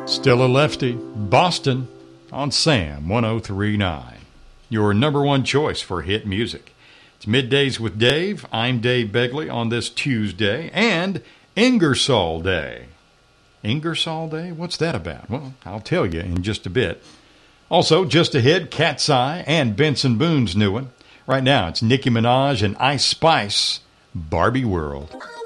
Still a lefty, Boston on Sam 1039. Your number one choice for hit music. It's Middays with Dave. I'm Dave Begley on this Tuesday and Ingersoll Day. Ingersoll Day? What's that about? Well, I'll tell you in just a bit. Also, just ahead, Cat's Eye and Benson Boone's new one. Right now, it's Nicki Minaj and Ice Spice, Barbie World.